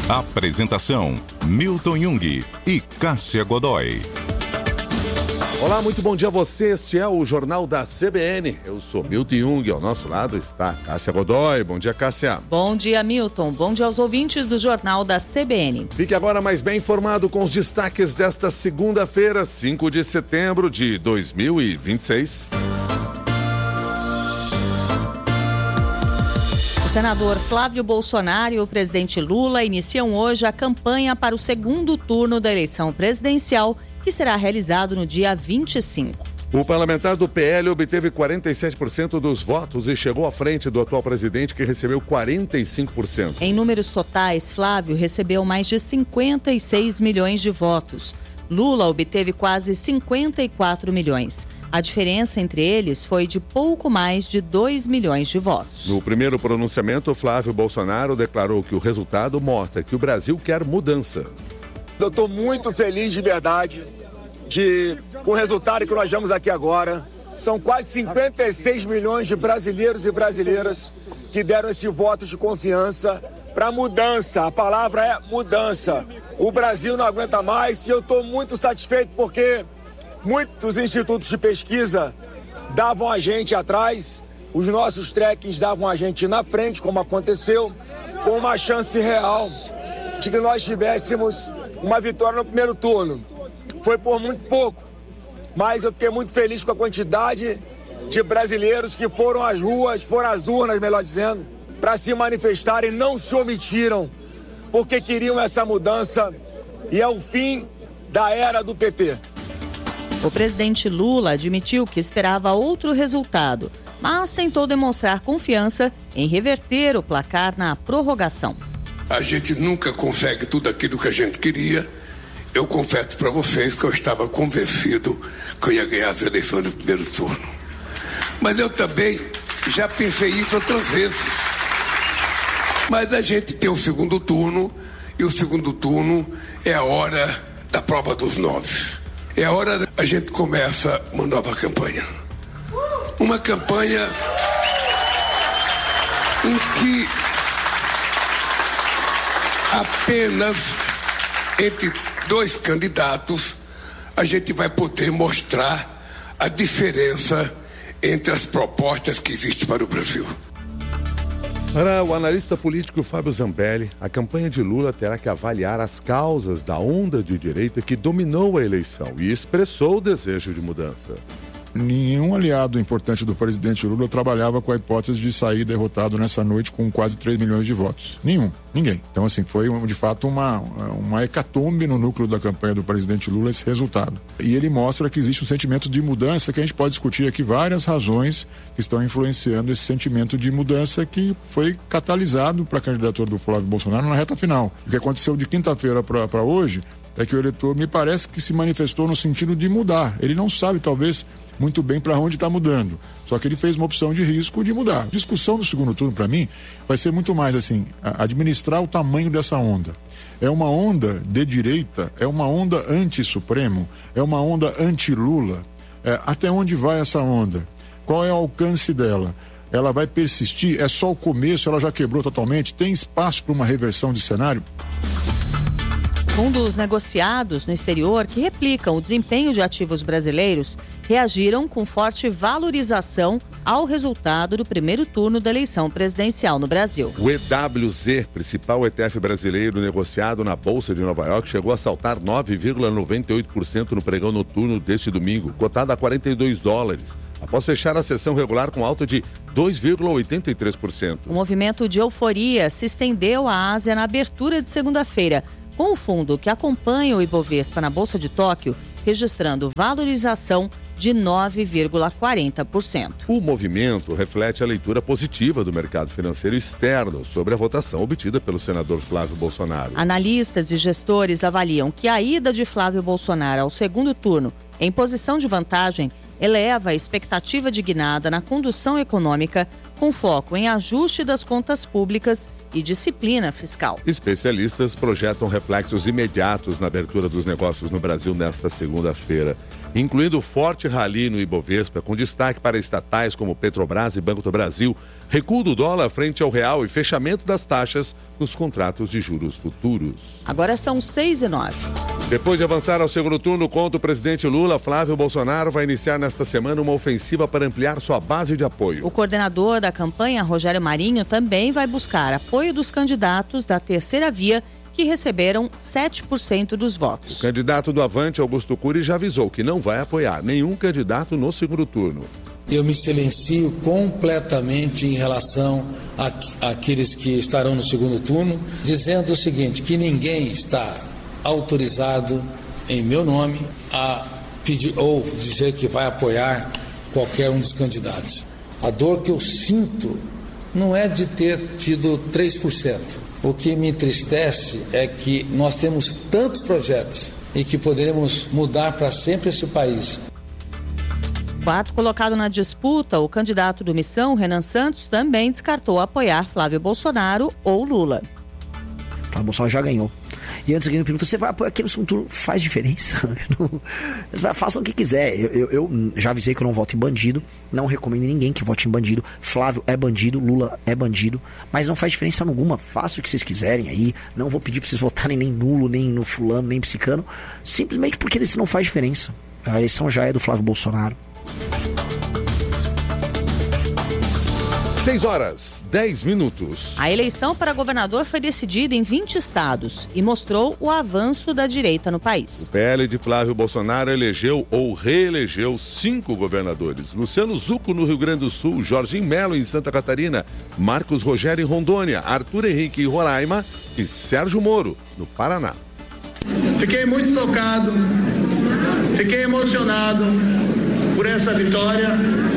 Apresentação: Milton Jung e Cássia Godoy. Olá, muito bom dia a você. Este é o Jornal da CBN. Eu sou Milton Jung, ao nosso lado está Cássia Godoy. Bom dia, Cássia. Bom dia, Milton. Bom dia aos ouvintes do Jornal da CBN. Fique agora mais bem informado com os destaques desta segunda-feira, 5 de setembro de 2026. O senador Flávio Bolsonaro e o presidente Lula iniciam hoje a campanha para o segundo turno da eleição presidencial, que será realizado no dia 25. O parlamentar do PL obteve 47% dos votos e chegou à frente do atual presidente, que recebeu 45%. Em números totais, Flávio recebeu mais de 56 milhões de votos. Lula obteve quase 54 milhões. A diferença entre eles foi de pouco mais de 2 milhões de votos. No primeiro pronunciamento, Flávio Bolsonaro declarou que o resultado mostra que o Brasil quer mudança. Eu estou muito feliz de verdade com o resultado que nós vemos aqui agora. São quase 56 milhões de brasileiros e brasileiras que deram esse voto de confiança para mudança. A palavra é mudança. O Brasil não aguenta mais e eu estou muito satisfeito porque muitos institutos de pesquisa davam a gente atrás, os nossos trackings davam a gente na frente, como aconteceu, com uma chance real de que nós tivéssemos uma vitória no primeiro turno. Foi por muito pouco, mas eu fiquei muito feliz com a quantidade de brasileiros que foram às ruas, foram às urnas, melhor dizendo, para se manifestarem, não se omitiram, porque queriam essa mudança e é o fim da era do PT. O presidente Lula admitiu que esperava outro resultado, mas tentou demonstrar confiança em reverter o placar na prorrogação. A gente nunca consegue tudo aquilo que a gente queria. Eu confesso para vocês que eu estava convencido que eu ia ganhar as eleições no primeiro turno. Mas eu também já pensei isso outras vezes. Mas a gente tem o segundo turno, e o segundo turno é a hora da prova dos 9. É a hora a gente começa uma nova campanha. Uma campanha em que apenas entre dois candidatos a gente vai poder mostrar a diferença entre as propostas que existem para o Brasil. Para o analista político Fábio Zambelli, a campanha de Lula terá que avaliar as causas da onda de direita que dominou a eleição e expressou o desejo de mudança. Nenhum aliado importante do presidente Lula trabalhava com a hipótese de sair derrotado nessa noite com quase 3 milhões de votos. Ninguém. Então, assim, foi de fato uma hecatombe no núcleo da campanha do presidente Lula esse resultado. E ele mostra que existe um sentimento de mudança que a gente pode discutir aqui várias razões que estão influenciando esse sentimento de mudança que foi catalisado para a candidatura do Flávio Bolsonaro na reta final. O que aconteceu de quinta-feira para hoje é que o eleitor me parece que se manifestou no sentido de mudar. Ele não sabe, talvez, muito bem para onde está mudando. Só que ele fez uma opção de risco de mudar. A discussão do segundo turno, para mim, vai ser muito mais assim, administrar o tamanho dessa onda. É uma onda de direita, é uma onda anti-Supremo, é uma onda anti-Lula. Até onde vai essa onda? Qual é o alcance dela? Ela vai persistir? É só o começo? Ela já quebrou totalmente? Tem espaço para uma reversão de cenário? Fundos negociados no exterior que replicam o desempenho de ativos brasileiros reagiram com forte valorização ao resultado do primeiro turno da eleição presidencial no Brasil. O EWZ, principal ETF brasileiro negociado na Bolsa de Nova York, chegou a saltar 9,98% no pregão noturno deste domingo, cotado a $42, após fechar a sessão regular com alta de 2,83%. O movimento de euforia se estendeu à Ásia na abertura de segunda-feira, com o fundo que acompanha o Ibovespa na Bolsa de Tóquio, registrando valorização de 9,40%. O movimento reflete a leitura positiva do mercado financeiro externo sobre a votação obtida pelo senador Flávio Bolsonaro. Analistas e gestores avaliam que a ida de Flávio Bolsonaro ao segundo turno, em posição de vantagem, eleva a expectativa de guinada na condução econômica, com foco em ajuste das contas públicas e disciplina fiscal. Especialistas projetam reflexos imediatos na abertura dos negócios no Brasil nesta segunda-feira, incluindo forte rally no Ibovespa, com destaque para estatais como Petrobras e Banco do Brasil, recuo do dólar frente ao real e fechamento das taxas nos contratos de juros futuros. Agora são 6h09. Depois de avançar ao segundo turno contra o presidente Lula, Flávio Bolsonaro vai iniciar nesta semana uma ofensiva para ampliar sua base de apoio. O coordenador da campanha, Rogério Marinho, também vai buscar apoio dos candidatos da terceira via, que receberam 7% dos votos. O candidato do Avante, Augusto Cury, já avisou que não vai apoiar nenhum candidato no segundo turno. Eu me silencio completamente em relação àqueles que estarão no segundo turno, dizendo o seguinte, que ninguém está autorizado em meu nome a pedir ou dizer que vai apoiar qualquer um dos candidatos. A dor que eu sinto não é de ter tido 3%. O que me entristece é que nós temos tantos projetos e que poderemos mudar para sempre esse país. Quarto colocado na disputa, o candidato do Missão, Renan Santos, também descartou apoiar Flávio Bolsonaro ou Lula. Flávio Bolsonaro já ganhou. E antes alguém me pergunta, você vai apoiar aquele segundo turno? Faz diferença. Façam o que quiser. Eu já avisei que eu não voto em bandido, não recomendo ninguém que vote em bandido. Flávio é bandido, Lula é bandido, mas não faz diferença alguma. Façam o que vocês quiserem aí. Não vou pedir pra vocês votarem nem nulo, nem no fulano, nem psicano, simplesmente porque isso não faz diferença. A eleição já é do Flávio Bolsonaro. 6h10. A eleição para governador foi decidida em 20 estados e mostrou o avanço da direita no país. O PL de Flávio Bolsonaro elegeu ou reelegeu 5 governadores. Luciano Zucco no Rio Grande do Sul, Jorginho Melo em Santa Catarina, Marcos Rogério em Rondônia, Arthur Henrique em Roraima e Sérgio Moro no Paraná. Fiquei muito tocado, fiquei emocionado por essa vitória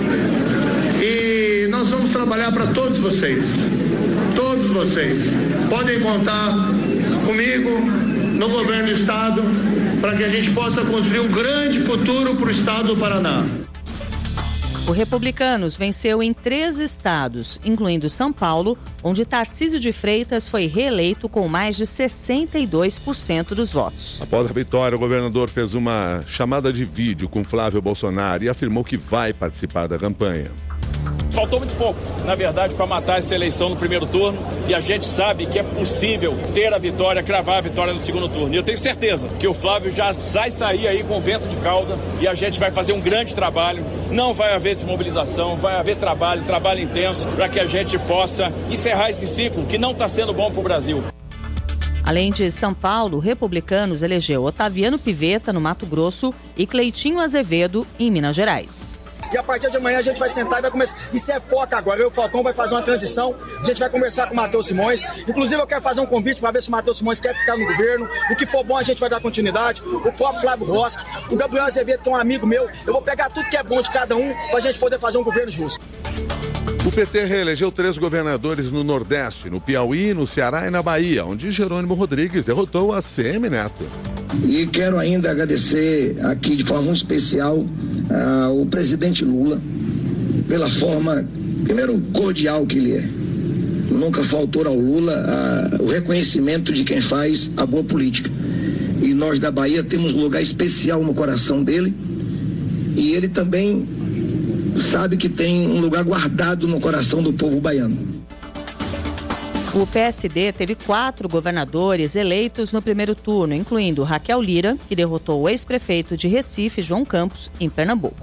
e nós vamos trabalhar para todos vocês. Todos vocês podem contar comigo no governo do estado para que a gente possa construir um grande futuro para o estado do Paraná. O Republicanos venceu em 3 estados, incluindo São Paulo, onde Tarcísio de Freitas foi reeleito com mais de 62% dos votos. Após a vitória, o governador fez uma chamada de vídeo com Flávio Bolsonaro e afirmou que vai participar da campanha. Faltou muito pouco, na verdade, para matar essa eleição no primeiro turno e a gente sabe que é possível ter a vitória, cravar a vitória no segundo turno. E eu tenho certeza que o Flávio já vai sair aí com vento de cauda e a gente vai fazer um grande trabalho. Não vai haver desmobilização, vai haver trabalho intenso para que a gente possa encerrar esse ciclo que não está sendo bom para o Brasil. Além de São Paulo, Republicanos elegeu Otaviano Pivetta no Mato Grosso e Cleitinho Azevedo em Minas Gerais. E a partir de amanhã a gente vai sentar e vai começar. Isso é foco agora. Eu e o Falcão vai fazer uma transição. A gente vai conversar com o Matheus Simões. Inclusive, eu quero fazer um convite para ver se o Matheus Simões quer ficar no governo. O que for bom, a gente vai dar continuidade. O próprio Flávio Rosque, o Gabriel Azevedo, que é um amigo meu. Eu vou pegar tudo que é bom de cada um para a gente poder fazer um governo justo. O PT reelegeu 3 governadores no Nordeste, no Piauí, no Ceará e na Bahia, onde Jerônimo Rodrigues derrotou a CM Neto. E quero ainda agradecer aqui de forma muito especial ao presidente Lula pela forma, primeiro, cordial que ele é. Nunca faltou ao Lula o reconhecimento de quem faz a boa política. E nós da Bahia temos um lugar especial no coração dele e ele também sabe que tem um lugar guardado no coração do povo baiano. O PSD teve 4 governadores eleitos no primeiro turno, incluindo Raquel Lira, que derrotou o ex-prefeito de Recife, João Campos, em Pernambuco.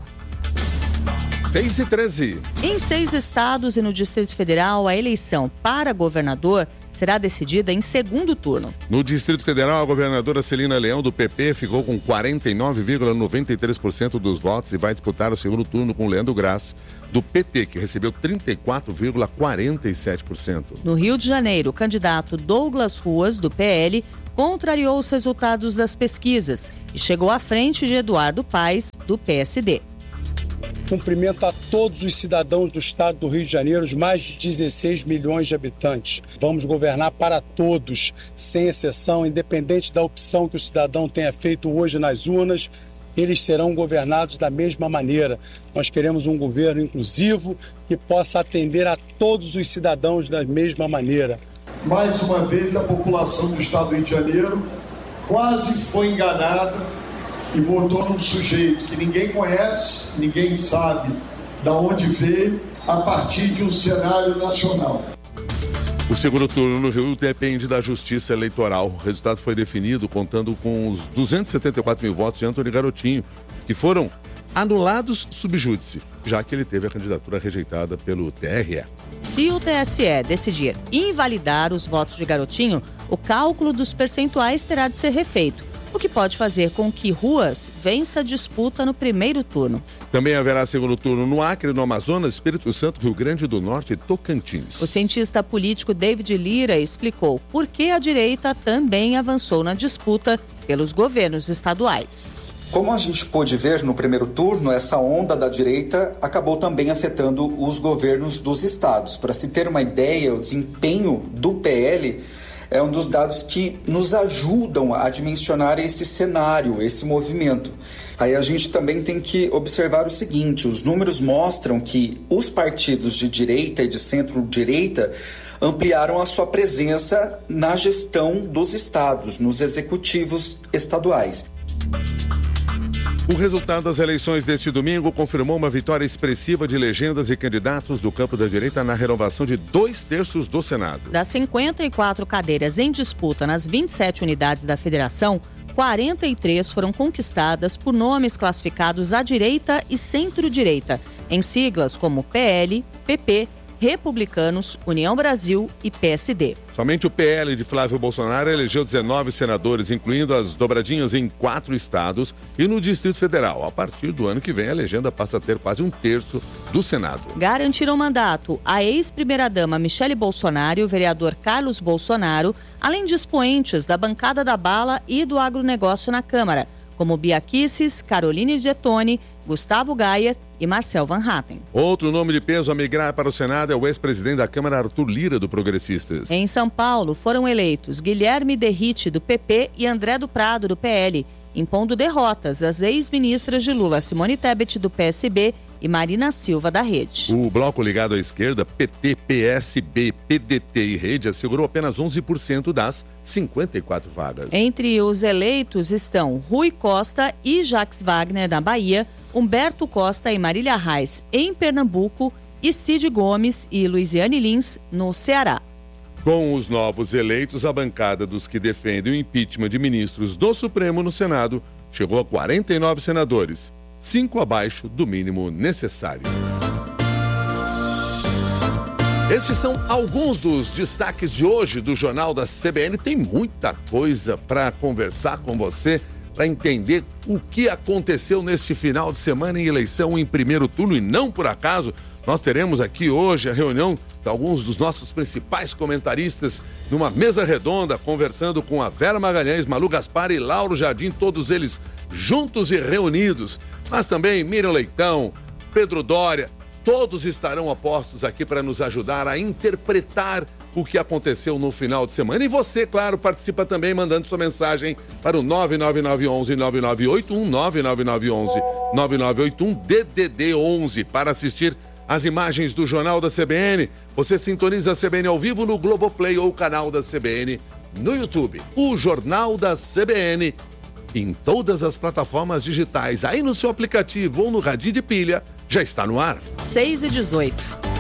6h13. Em 6 estados e no Distrito Federal, a eleição para governador será decidida em segundo turno. No Distrito Federal, a governadora Celina Leão, do PP, ficou com 49,93% dos votos e vai disputar o segundo turno com Leandro Graz, do PT, que recebeu 34,47%. No Rio de Janeiro, o candidato Douglas Ruas, do PL, contrariou os resultados das pesquisas e chegou à frente de Eduardo Paes, do PSD. Cumprimento a todos os cidadãos do estado do Rio de Janeiro, os mais de 16 milhões de habitantes. Vamos governar para todos, sem exceção, independente da opção que o cidadão tenha feito hoje nas urnas. eles serão governados da mesma maneira. Nós queremos um governo inclusivo que possa atender a todos os cidadãos da mesma maneira. Mais uma vez, a população do estado do Rio de Janeiro quase foi enganada e votou num sujeito que ninguém conhece, ninguém sabe de onde veio, a partir de um cenário nacional. O segundo turno no Rio depende da Justiça Eleitoral. O resultado foi definido contando com os 274 mil votos de Antony Garotinho, que foram anulados sub júdice, já que ele teve a candidatura rejeitada pelo TRE. Se o TSE decidir invalidar os votos de Garotinho, o cálculo dos percentuais terá de ser refeito, o que pode fazer com que Ruas vença a disputa no primeiro turno. Também haverá segundo turno no Acre, no Amazonas, Espírito Santo, Rio Grande do Norte e Tocantins. O cientista político David Lira explicou por que a direita também avançou na disputa pelos governos estaduais. Como a gente pôde ver no primeiro turno, essa onda da direita acabou também afetando os governos dos estados. Para se ter uma ideia, o desempenho do PL é um dos dados que nos ajudam a dimensionar esse cenário, esse movimento. Aí a gente também tem que observar o seguinte: os números mostram que os partidos de direita e de centro-direita ampliaram a sua presença na gestão dos estados, nos executivos estaduais. O resultado das eleições deste domingo confirmou uma vitória expressiva de legendas e candidatos do campo da direita na renovação de 2/3 do Senado. Das 54 cadeiras em disputa nas 27 unidades da federação, 43 foram conquistadas por nomes classificados à direita e centro-direita, em siglas como PL, PP, Republicanos, União Brasil e PSD. Somente o PL de Flávio Bolsonaro elegeu 19 senadores, incluindo as dobradinhas em 4 estados e no Distrito Federal. A partir do ano que vem, a legenda passa a ter quase 1/3 do Senado. Garantiram mandato a ex-primeira-dama Michele Bolsonaro e o vereador Carlos Bolsonaro, além de expoentes da bancada da bala e do agronegócio na Câmara, como Bia Kicis, Caroline Detoni, Gustavo Gayer e Marcel Van Hatten. Outro nome de peso a migrar para o Senado é o ex-presidente da Câmara, Arthur Lira, do Progressistas. Em São Paulo, foram eleitos Guilherme Derrite, do PP, e André do Prado, do PL, impondo derrotas às ex-ministras de Lula, Simone Tebet, do PSB, e Marina Silva, da Rede. O bloco ligado à esquerda, PT, PSB, PDT e Rede, assegurou apenas 11% das 54 vagas. Entre os eleitos estão Rui Costa e Jacques Wagner, na Bahia, Humberto Costa e Marília Reis, em Pernambuco, e Cid Gomes e Luiziane Lins, no Ceará. Com os novos eleitos, a bancada dos que defendem o impeachment de ministros do Supremo no Senado chegou a 49 senadores, 5 abaixo do mínimo necessário. Estes são alguns dos destaques de hoje do Jornal da CBN. Tem muita coisa para conversar com você, para entender o que aconteceu neste final de semana em eleição em primeiro turno. E não por acaso, nós teremos aqui hoje a reunião de alguns dos nossos principais comentaristas numa mesa redonda, conversando com a Vera Magalhães, Malu Gaspar e Lauro Jardim, todos eles juntos e reunidos. Mas também Miriam Leitão, Pedro Dória, todos estarão apostos aqui para nos ajudar a interpretar o que aconteceu no final de semana. E você, claro, participa também mandando sua mensagem para o 99911-9981, 99911-9981, DDD 11, para assistir as imagens do Jornal da CBN. Você sintoniza a CBN ao vivo no Globoplay ou canal da CBN no YouTube. O Jornal da CBN em todas as plataformas digitais, aí no seu aplicativo ou no radinho de pilha, já está no ar. 6:18.